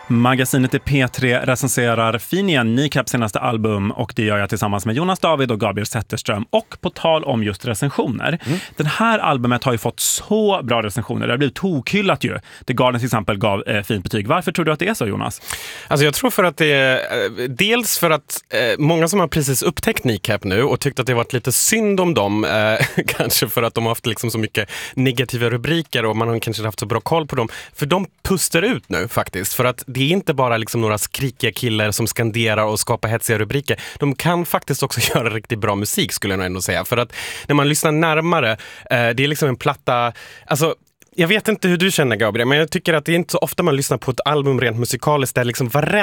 Magasinet i P3 recenserar Finian Nicaps senaste album och det gör jag tillsammans med Jonas David och Gabriel Zetterström. Och på tal om just recensioner. Den här albumet har ju fått så bra recensioner. Det har blivit tokhyllat ju. The Guardian till exempel gav fint betyg. Varför tror du att det är så, Jonas? Alltså jag tror för att det är dels för att många som har precis upptäckt Nicap nu och tyckt att det varit lite synd om dem, kanske för att de har haft liksom så mycket negativa rubriker och man har kanske haft så bra koll på dem. För de pustar ut nu faktiskt. För att det är inte bara liksom några skrikiga killar som skanderar och skapar hetsiga rubriker. De kan faktiskt också göra riktigt bra musik, skulle jag nog ändå säga. För att när man lyssnar närmare, det är liksom en platta... Alltså, jag vet inte hur du känner, Gabriel, men jag tycker att det är inte så ofta man lyssnar på ett album rent musikaliskt där liksom